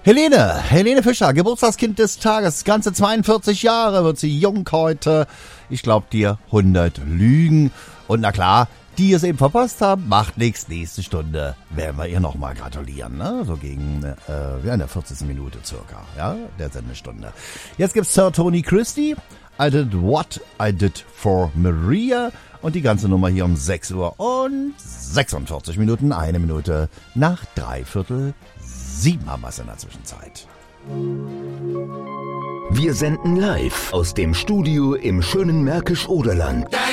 Helene Fischer, Geburtstagskind des Tages, ganze 42 Jahre wird sie jung heute. Ich glaub dir 100 Lügen. Und na klar, die es eben verpasst haben, macht nichts. Nächste Stunde werden wir ihr nochmal gratulieren, ne? So gegen in der 40. Minute circa, ja, der Sendestunde. Jetzt gibt's Sir Tony Christie, I Did What I Did for Maria. Und die ganze Nummer hier um 6 Uhr und 46 Minuten, 1 Minute nach 6:45 haben wir es in der Zwischenzeit. Wir senden live aus dem Studio im schönen Märkisch-Oderland.